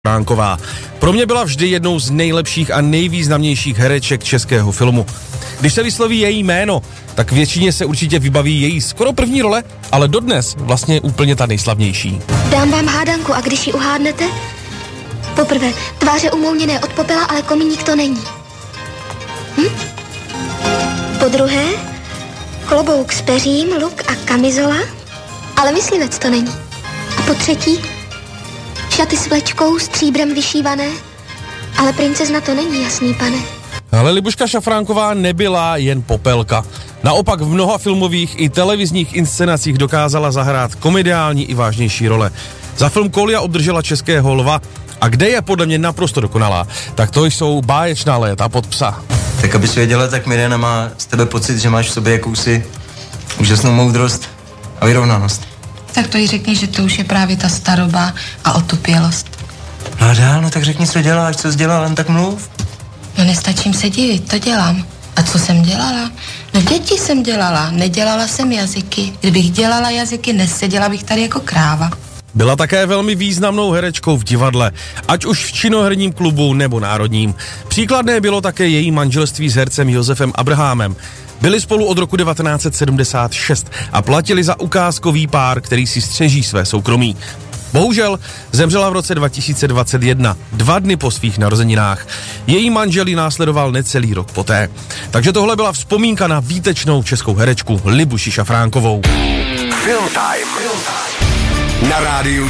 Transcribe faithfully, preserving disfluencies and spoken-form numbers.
Šafránková. Pro mě byla vždy jednou z nejlepších a nejvýznamnějších hereček českého filmu. Když se vysloví její jméno, tak většině se určitě vybaví její skoro první role, ale dodnes vlastně úplně ta nejslavnější. Dám vám hádanku a když ji uhádnete? Poprvé, tváře umouněné od popela, ale komíník to není. Hm? Po druhé, klobouk s peřím, luk a kamizola, ale myslivec to není. A po třetí, šaty s vlečkou, stříbrem vyšívané, ale princezna to není, jasný pane. Ale Libuška Šafránková nebyla jen popelka. Naopak v mnoha filmových i televizních inscenacích dokázala zahrát komediální i vážnější role. Za film Kolia obdržela Českého lva a kde je podle mě naprosto dokonalá, tak to jsou Báječná léta pod psa. Tak abys věděla, tak Mirjana má z tebe pocit, že máš v sobě jakousi úžasnou moudrost a vyrovnanost. Tak to jí řekni, že to už je právě ta staroba a otupělost. No a dál, no tak řekni, co děláš, co jsi dělala, jen tak mluv. No nestačím se divit, to dělám. A co jsem dělala? No děti jsem dělala, nedělala jsem jazyky. Kdybych dělala jazyky, neseděla bych tady jako kráva. Byla také velmi významnou herečkou v divadle, ať už v činoherním klubu nebo národním. Příkladné bylo také její manželství s hercem Josefem Abrahamem. Byli spolu od roku devatenáct set sedmdesát šest a platili za ukázkový pár, který si střeží své soukromí. Bohužel zemřela v roce dva tisíce dvacet jedna, dva dny po svých narozeninách. Její manžel ji následoval necelý rok poté. Takže tohle byla vzpomínka na výtečnou českou herečku Libuši Šafránkovou. Film Time. Na rádiu